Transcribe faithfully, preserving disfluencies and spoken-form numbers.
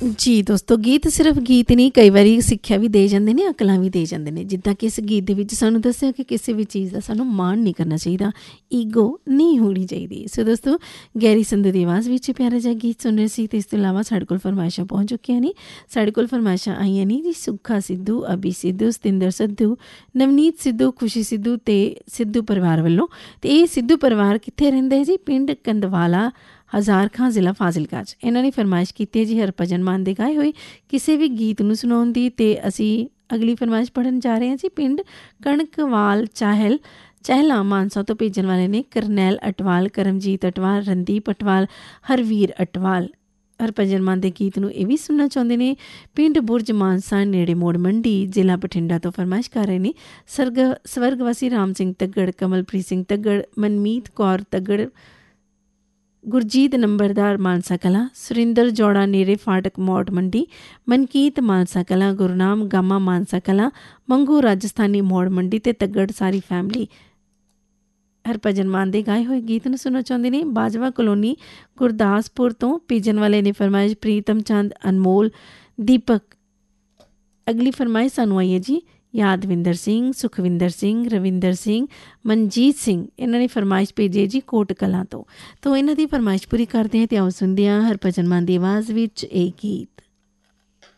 ਜੀ ਦੋਸਤੋ, ਗੀਤ ਸਿਰਫ ਗੀਤ ਨਹੀਂ, ਕਈ ਵਾਰੀ ਸਿੱਖਿਆ ਵੀ ਦੇ ਜਾਂਦੇ ਨੇ, ਅਕਲਾਂ ਵੀ ਦੇ ਜਾਂਦੇ ਨੇ। ਜਿੱਦਾਂ ਕਿ ਇਸ ਗੀਤ ਦੇ ਵਿੱਚ ਸਾਨੂੰ ਦੱਸਿਆ ਕਿ ਕਿਸੇ ਵੀ ਚੀਜ਼ ਦਾ ਸਾਨੂੰ ਮਾਣ ਨਹੀਂ ਕਰਨਾ ਚਾਹੀਦਾ, ਈਗੋ ਨਹੀਂ ਹੋਣੀ ਚਾਹੀਦੀ। ਸੋ ਦੋਸਤੋ, ਗੈਰੀ ਸੰਧੂ ਦੀ ਆਵਾਜ਼ ਵਿੱਚ ਪਿਆਰਾ ਜਿਹਾ ਗੀਤ ਸੁਣ ਰਹੇ ਸੀ। ਅਤੇ ਇਸ ਤੋਂ ਇਲਾਵਾ ਸਾਡੇ ਕੋਲ ਫਰਮਾਇਸ਼ਾਂ ਪਹੁੰਚ ਚੁੱਕੀਆਂ ਨੇ। ਸਾਡੇ ਕੋਲ ਫਰਮਾਇਸ਼ਾਂ ਆਈਆਂ ਨੇ ਜੀ, ਸੁੱਖਾ ਸਿੱਧੂ, ਅਭੀ ਸਿੱਧੂ, ਸਤਿੰਦਰ ਸਿੱਧੂ, ਨਵਨੀਤ ਸਿੱਧੂ, ਖੁਸ਼ੀ ਸਿੱਧੂ ਅਤੇ ਸਿੱਧੂ ਪਰਿਵਾਰ ਵੱਲੋਂ। ਅਤੇ ਇਹ ਸਿੱਧੂ ਪਰਿਵਾਰ ਕਿੱਥੇ ਰਹਿੰਦਾ ਹੈ ਜੀ? ਪਿੰਡ ਕੰਦਵਾਲਾ, ਹਜ਼ਾਰ ਖਾਂ, ਜ਼ਿਲ੍ਹਾ ਫਾਜ਼ਿਲਕਾ 'ਚ। ਇਹਨਾਂ ਨੇ ਫਰਮਾਇਸ਼ ਕੀਤੀ ਹੈ ਜੀ ਹਰਭਜਨ ਮਾਨ ਦੇ ਗਾਏ ਹੋਏ ਕਿਸੇ ਵੀ ਗੀਤ ਨੂੰ ਸੁਣਾਉਣ ਦੀ। ਅਤੇ ਅਸੀਂ ਅਗਲੀ ਫਰਮਾਇਸ਼ ਪੜ੍ਹਨ ਜਾ ਰਹੇ ਹਾਂ ਜੀ। ਪਿੰਡ ਕਣਕਵਾਲ ਚਾਹਲ ਚਹਿਲਾ ਮਾਨਸਾ ਤੋਂ ਭੇਜਣ ਵਾਲੇ ਨੇ ਕਰਨੈਲ ਅਟਵਾਲ, ਕਰਮਜੀਤ ਅਟਵਾਲ, ਰਣਦੀਪ ਅਟਵਾਲ, ਹਰਵੀਰ ਅਟਵਾਲ। ਹਰਭਜਨ ਮਾਨ ਦੇ ਗੀਤ ਨੂੰ ਇਹ ਵੀ ਸੁਣਨਾ ਚਾਹੁੰਦੇ ਨੇ। ਪਿੰਡ ਬੁਰਜ ਮਾਨਸਾ ਨੇੜੇ ਮੋੜ ਮੰਡੀ, ਜ਼ਿਲ੍ਹਾ ਬਠਿੰਡਾ ਤੋਂ ਫਰਮਾਇਸ਼ ਕਰ ਰਹੇ ਨੇ ਸਰਗ ਸਵਰਗਵਾਸੀ ਰਾਮ ਸਿੰਘ ਤੱਗੜ, ਕਮਲਪ੍ਰੀਤ ਸਿੰਘ ਤੱਗੜ, ਮਨਮੀਤ ਕੌਰ ਤੱਗੜ, ਗੁਰਜੀਤ ਨੰਬਰਦਾਰ ਮਾਨਸਾ ਕਲਾਂ, ਸੁਰਿੰਦਰ ਜੋੜਾ ਨੇੜੇ ਫਾਟਕ ਮੋੜ ਮੰਡੀ, ਮਨਕੀਤ ਮਾਨਸਾ ਕਲਾਂ, ਗੁਰਨਾਮ ਗਾਮਾ ਮਾਨਸਾ ਕਲਾਂ, ਮੰਗੂ ਰਾਜਸਥਾਨੀ ਮੋੜ ਮੰਡੀ ਅਤੇ ਤੱਗੜ ਸਾਰੀ ਫੈਮਿਲੀ ਹਰਭਜਨ ਮਾਨ ਦੇ ਗਾਏ ਹੋਏ ਗੀਤ ਨੂੰ ਸੁਣਨਾ ਚਾਹੁੰਦੇ ਨੇ। ਬਾਜਵਾ ਕਲੋਨੀ ਗੁਰਦਾਸਪੁਰ ਤੋਂ ਭੇਜਣ ਵਾਲੇ ਨੇ ਫਰਮਾਇਸ਼ ਪ੍ਰੀਤਮ ਚੰਦ, ਅਨਮੋਲ, ਦੀਪਕ। ਅਗਲੀ ਫਰਮਾਇਸ਼ ਸਾਨੂੰ ਆਈ ਹੈ ਜੀ ਯਾਦਵਿੰਦਰ ਸਿੰਘ, ਸੁਖਵਿੰਦਰ ਸਿੰਘ, ਰਵਿੰਦਰ ਸਿੰਘ, ਮਨਜੀਤ ਸਿੰਘ। ਇਹਨਾਂ ਨੇ ਫਰਮਾਇਸ਼ ਭੇਜੀ ਹੈ ਜੀ ਕੋਟ ਕਲਾਂ ਤੋਂ। ਤਾਂ ਇਹਨਾਂ ਦੀ ਫਰਮਾਇਸ਼ ਪੂਰੀ ਕਰਦੇ ਹਾਂ ਅਤੇ ਆਓ ਸੁਣਦੇ ਹਾਂ ਹਰਭਜਨ ਮਾਨ ਦੀ ਆਵਾਜ਼ ਵਿੱਚ ਇਹ ਗੀਤ।